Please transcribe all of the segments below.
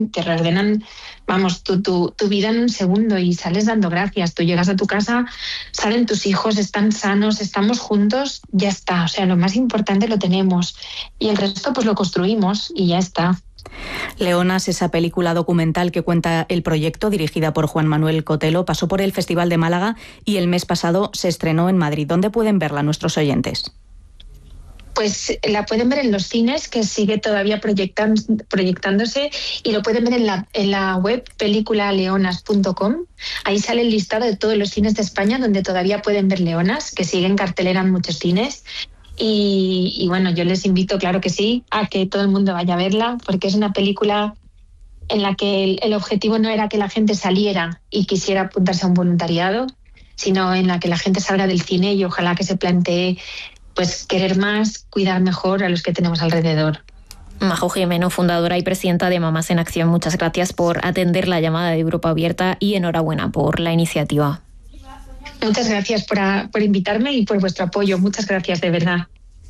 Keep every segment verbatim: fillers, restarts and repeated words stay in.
te reordenan, vamos, tu, tu, tu vida en un segundo y sales dando gracias. Tú llegas a tu casa, salen tus hijos, están sanos, estamos juntos, ya está. O sea, lo más importante lo tenemos y el resto pues lo construimos y ya está. Leonas, esa película documental que cuenta el proyecto, dirigida por Juan Manuel Cotelo, pasó por el Festival de Málaga y el mes pasado se estrenó en Madrid. ¿Dónde pueden verla nuestros oyentes? Pues la pueden ver en los cines, que sigue todavía proyectan, proyectándose, y lo pueden ver en la, en la web película leonas punto com. Ahí sale el listado de todos los cines de España donde todavía pueden ver Leonas, que sigue en cartelera en muchos cines. Y, y bueno, yo les invito, claro que sí, a que todo el mundo vaya a verla, porque es una película en la que el, el objetivo no era que la gente saliera y quisiera apuntarse a un voluntariado, sino en la que la gente salga del cine y ojalá que se plantee pues querer más, cuidar mejor a los que tenemos alrededor. Majo Jimeno, fundadora y presidenta de Mamás en Acción, muchas gracias por atender la llamada de Europa Abierta y enhorabuena por la iniciativa. Muchas gracias por, a, por invitarme y por vuestro apoyo. Muchas gracias, de verdad.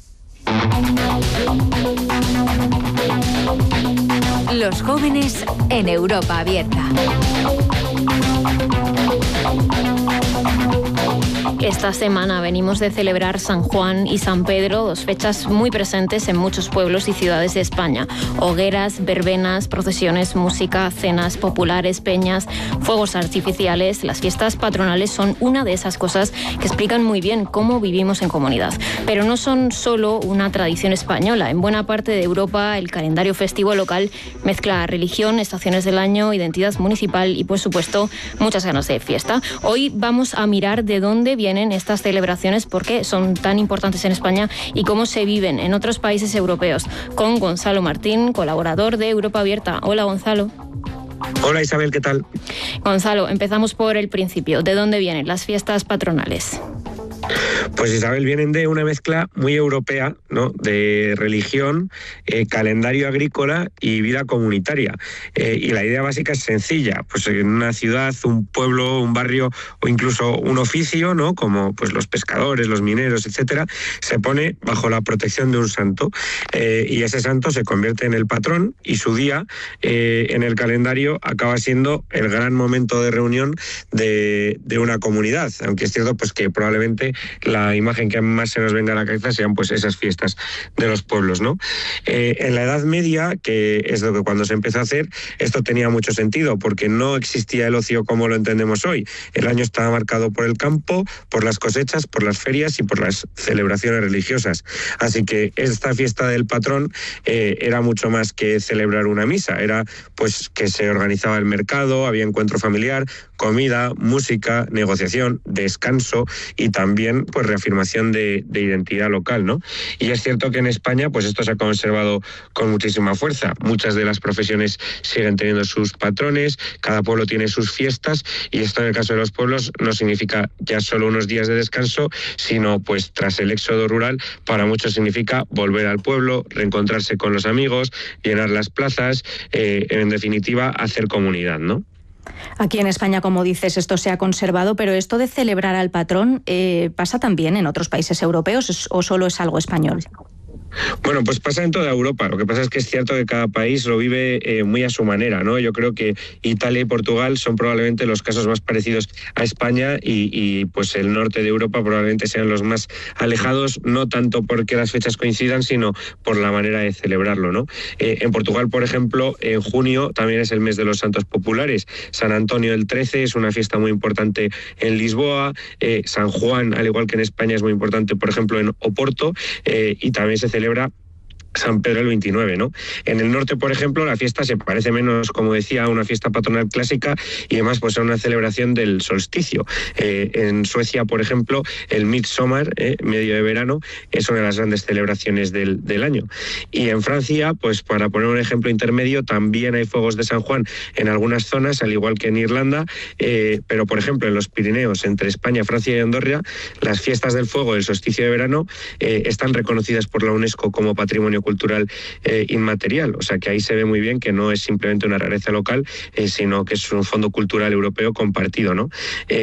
Los jóvenes en Europa Abierta. Esta semana venimos de celebrar San Juan y San Pedro, dos fechas muy presentes en muchos pueblos y ciudades de España. Hogueras, verbenas, procesiones, música, cenas populares, peñas, fuegos artificiales. Las fiestas patronales son una de esas cosas que explican muy bien cómo vivimos en comunidad. Pero no son solo una tradición española. En buena parte de Europa, el calendario festivo local mezcla religión, estaciones del año, identidad municipal y, por supuesto, muchas ganas de fiesta. Hoy vamos a mirar de dónde vienen estas celebraciones, por qué son tan importantes en España y cómo se viven en otros países europeos, con Gonzalo Martín, colaborador de Europa Abierta. Hola, Gonzalo. Hola, Isabel, ¿qué tal? Gonzalo, empezamos por el principio. ¿De dónde vienen las fiestas patronales? Pues, Isabel, vienen de una mezcla muy europea, ¿no? De religión, eh, calendario agrícola y vida comunitaria. Eh, y la idea básica es sencilla. Pues en una ciudad, un pueblo, un barrio o incluso un oficio, ¿no? Como pues los pescadores, los mineros, etcétera, se pone bajo la protección de un santo. Eh, y ese santo se convierte en el patrón y su día eh, en el calendario acaba siendo el gran momento de reunión de, de una comunidad. Aunque es cierto pues que probablemente la imagen que más se nos venga a la cabeza sean pues esas fiestas de los pueblos, ¿no? Eh, en la Edad Media, que es lo que cuando se empezó a hacer, esto tenía mucho sentido, porque no existía el ocio como lo entendemos hoy. El año estaba marcado por el campo, por las cosechas, por las ferias y por las celebraciones religiosas. Así que esta fiesta del patrón eh, era mucho más que celebrar una misa, era pues que se organizaba el mercado, había encuentro familiar, comida, música, negociación, descanso y también pues reafirmación de, de identidad local, ¿no? Y es cierto que en España pues esto se ha conservado con muchísima fuerza. Muchas de las profesiones siguen teniendo sus patrones, cada pueblo tiene sus fiestas y esto en el caso de los pueblos no significa ya solo unos días de descanso, sino pues tras el éxodo rural para muchos significa volver al pueblo, reencontrarse con los amigos, llenar las plazas, eh, en definitiva hacer comunidad, ¿no? Aquí en España, como dices, esto se ha conservado, pero esto de celebrar al patrón, eh, ¿pasa también en otros países europeos o solo es algo español? Bueno, pues pasa en toda Europa. Lo que pasa es que es cierto que cada país lo vive eh, muy a su manera, ¿no? Yo creo que Italia y Portugal son probablemente los casos más parecidos a España y, y pues el norte de Europa probablemente sean los más alejados, no tanto porque las fechas coincidan, sino por la manera de celebrarlo, ¿no? Eh, en Portugal, por ejemplo, en junio también es el mes de los santos populares. San Antonio el trece es una fiesta muy importante en Lisboa. Eh, San Juan, al igual que en España, es muy importante, por ejemplo, en Oporto, eh, y también se celebra celebra San Pedro el veintinueve, ¿no? En el norte, por ejemplo, la fiesta se parece menos, como decía, a una fiesta patronal clásica y además pues a una celebración del solsticio. Eh, en Suecia, por ejemplo, el Midsommar, eh, medio de verano, es una de las grandes celebraciones del, del año. Y en Francia, pues para poner un ejemplo intermedio, también hay fuegos de San Juan en algunas zonas, al igual que en Irlanda, eh, pero por ejemplo en los Pirineos, entre España, Francia y Andorra, las fiestas del fuego del solsticio de verano eh, están reconocidas por la UNESCO como patrimonio cultural eh, inmaterial, o sea que ahí se ve muy bien que no es simplemente una rareza local, eh, sino que es un fondo cultural europeo compartido, ¿no? Eh,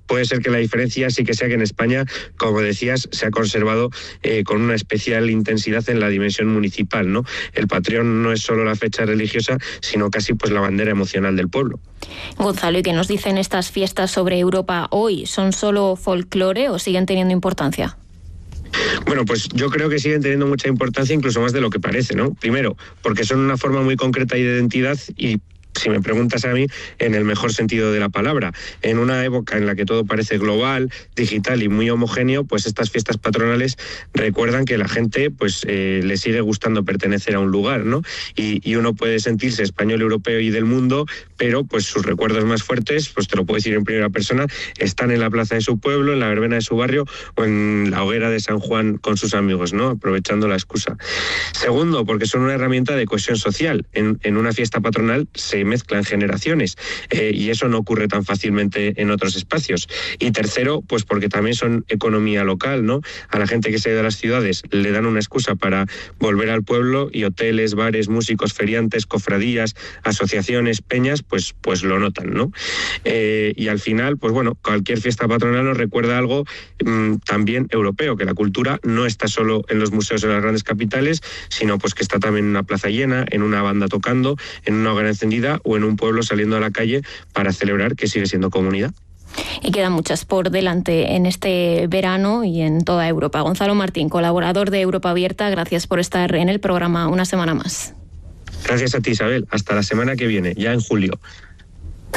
puede ser que la diferencia sí que sea que en España, como decías, se ha conservado eh, con una especial intensidad en la dimensión municipal, ¿no? El Patreon no es solo la fecha religiosa, sino casi pues la bandera emocional del pueblo. Gonzalo, ¿y qué nos dicen estas fiestas sobre Europa hoy? ¿Son solo folclore o siguen teniendo importancia? Bueno, pues yo creo que siguen teniendo mucha importancia, incluso más de lo que parece, ¿no? Primero, porque son una forma muy concreta de identidad y, si me preguntas a mí, en el mejor sentido de la palabra. En una época en la que todo parece global, digital y muy homogéneo, pues estas fiestas patronales recuerdan que la gente pues eh, le sigue gustando pertenecer a un lugar, ¿no? Y, y uno puede sentirse español, europeo y del mundo, pero pues sus recuerdos más fuertes, pues te lo puedo decir en primera persona, están en la plaza de su pueblo, en la verbena de su barrio o en la hoguera de San Juan con sus amigos, ¿no? Aprovechando la excusa. Segundo, porque son una herramienta de cohesión social. En, en una fiesta patronal se mezclan generaciones eh, y eso no ocurre tan fácilmente en otros espacios. Y tercero, pues porque también son economía local, ¿no? A la gente que se ha ido a las ciudades le dan una excusa para volver al pueblo y hoteles, bares, músicos, feriantes, cofradías, asociaciones, peñas, pues, pues lo notan, ¿no? Eh, y al final, pues bueno, cualquier fiesta patronal nos recuerda algo mmm, también europeo, que la cultura no está solo en los museos de las grandes capitales, sino pues que está también en una plaza llena, en una banda tocando, en una hoguera encendida o en un pueblo saliendo a la calle para celebrar que sigue siendo comunidad. Y quedan muchas por delante en este verano y en toda Europa. Gonzalo Martín, colaborador de Europa Abierta, gracias por estar en el programa una semana más. Gracias a ti, Isabel. Hasta la semana que viene, ya en julio.